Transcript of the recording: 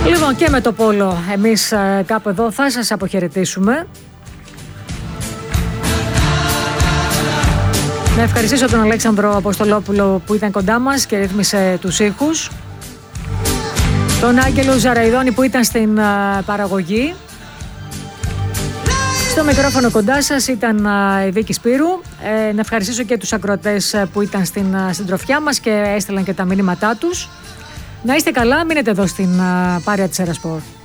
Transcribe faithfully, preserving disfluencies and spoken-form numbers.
Λοιπόν, και με το πόλο εμείς κάπου εδώ θα σας αποχαιρετήσουμε. Να ευχαριστήσω τον Αλέξανδρο Αποστολόπουλο που ήταν κοντά μας και ρύθμισε τους ήχους. Τον Άγγελο Ζαραϊδόνη που ήταν στην παραγωγή. Στο μικρόφωνο κοντά σας ήταν η Βίκη Σπύρου. Ε, να ευχαριστήσω και τους ακροατές που ήταν στην συντροφιά μας και έστελαν και τα μηνύματά τους. Να είστε καλά, μείνετε εδώ στην Πάρια της Ερασπορ.